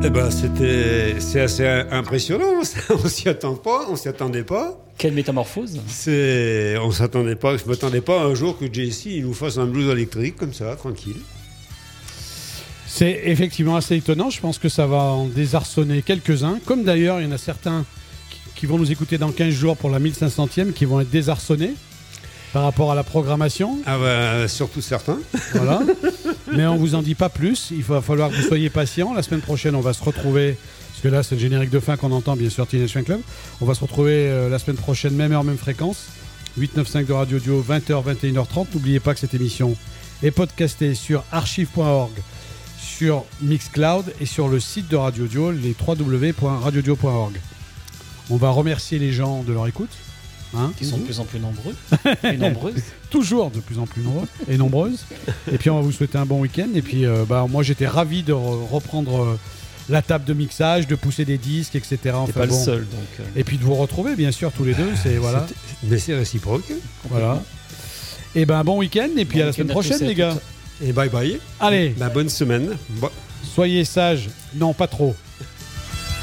Eh ben, c'est assez impressionnant. On s'y attendait pas. Quelle métamorphose. Je m'attendais pas un jour que Jesse il nous fasse un blues électrique comme ça, tranquille. C'est effectivement assez étonnant. Je pense que ça va en désarçonner quelques-uns. Comme d'ailleurs, il y en a certains qui vont nous écouter dans 15 jours pour la 1500e qui vont être désarçonnés par rapport à la programmation. Ah ben, surtout certains. Voilà. Mais on vous en dit pas plus. Il va falloir que vous soyez patients. La semaine prochaine, on va se retrouver. Parce que là, c'est le générique de fin qu'on entend, bien sûr, Teenage Fan Club. On va se retrouver la semaine prochaine, même heure, même fréquence. 895 de Radio Dio, 20h, 21h30. N'oubliez pas que cette émission est podcastée sur archive.org, sur Mixcloud et sur le site de Radio Dio, les www.radiodio.org. On va remercier les gens de leur écoute. Qui sont de plus en plus nombreux et nombreuses. Toujours de plus en plus nombreux et nombreuses. Et puis on va vous souhaiter un bon week-end. Et puis moi j'étais ravi de reprendre la table de mixage, de pousser des disques, etc. T'es pas le seul donc. Et puis de vous retrouver bien sûr tous les deux. Voilà. Mais c'est réciproque. Voilà. Et bon week-end et puis à la semaine prochaine les gars. Et bye bye. Allez. Bonne semaine. Soyez sages. Non pas trop.